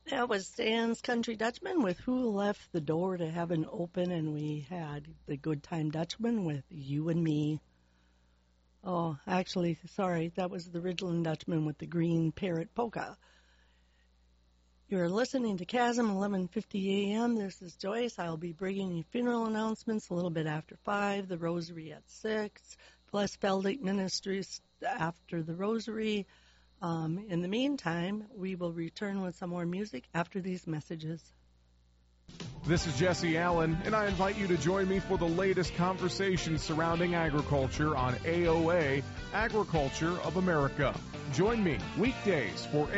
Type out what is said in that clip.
That was Stan's Country Dutchman with Who Left the Door to Heaven Open, and we had the Good Time Dutchman with You and Me. Oh, actually, sorry, that was the Ridgeland Dutchman with the Green Parrot Polka. You're listening to Chasm, 11:50 a.m. This is Joyce. I'll be bringing you funeral announcements a little bit after 5, the Rosary at 6, plus Feldick Ministries after the Rosary. In the meantime, we will return with some more music after these messages. This is Jesse Allen, and I invite you to join me for the latest conversations surrounding agriculture on AOA, Agriculture of America. Join me weekdays for